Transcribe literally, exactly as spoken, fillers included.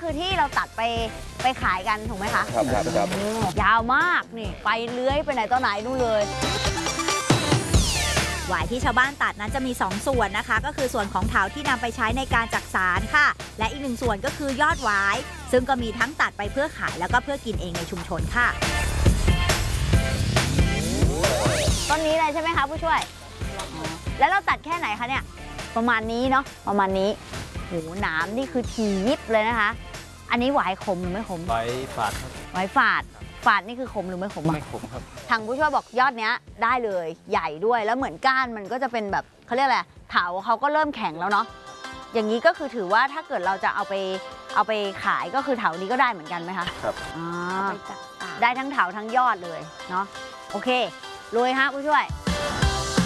คือที่เราตัดไปไปขายกันถูกไหมคะครับครับครับยาวมากนี่ไปเลื้อยไปไหนต่อไหนนู่นเลยหวายที่ชาวบ้านตัดนั้นจะมีสองส่วนนะคะก็คือส่วนของเถาที่นำไปใช้ในการจักสานค่ะและอีกหนึ่งส่วนก็คือยอดหวายซึ่งก็มีทั้งตัดไปเพื่อขายแล้วก็เพื่อกินเองในชุมชนค่ะต้นนี้เลยใช่ไหมคะผู้ช่วยแล้วเราตัดแค่ไหนคะเนี่ยประมาณนี้เนาะประมาณนี้โหหนามนี่คือทียิบเลยนะคะอันนี้หวายขมหรือไม่ขมหวายฝาดครับหวายฝาดฝาดนี่คือขมหรือไม่ขมไม่ขมครับทางผู้ช่วยบอกยอดเนี้ยได้เลยใหญ่ด้วยแล้วเหมือนก้านมันก็จะเป็นแบบเขาเรียกอะไรเถาเขาก็เริ่มแข็งแล้วเนาะอย่างนี้ก็คือถือว่าถ้าเกิดเราจะเอาไปเอาไปขายก็คือเถานี้ก็ได้เหมือนกันไหมคะครับอ่าได้ทั้งเถาทั้งยอดเลยเนาะโอเคลุยฮะผู้ช่วย